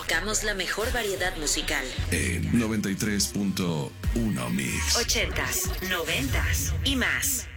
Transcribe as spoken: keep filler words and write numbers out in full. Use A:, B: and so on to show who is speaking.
A: tocamos la mejor variedad musical.
B: En noventa y tres punto uno Mix.
A: Ochentas, noventas y más.